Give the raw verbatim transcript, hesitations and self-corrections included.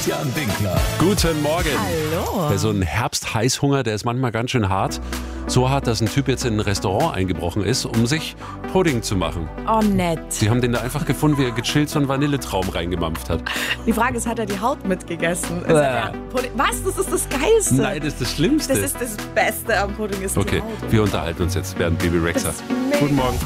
Christian Winkler. Guten Morgen. Hallo. So ein Herbst-Heißhunger, der ist manchmal ganz schön hart. So hart, dass ein Typ jetzt in ein Restaurant eingebrochen ist, um sich Pudding zu machen. Oh, nett. Sie haben den da einfach gefunden, wie er gechillt so einen Vanilletraum reingemampft hat. Die Frage ist, hat er die Haut mitgegessen? Ist er Pudding? Was? Das ist das Geilste. Nein, das ist das Schlimmste. Das ist das Beste am Pudding, ist Okay, die Haut. wir unterhalten uns jetzt während Baby Rexha. Guten Morgen.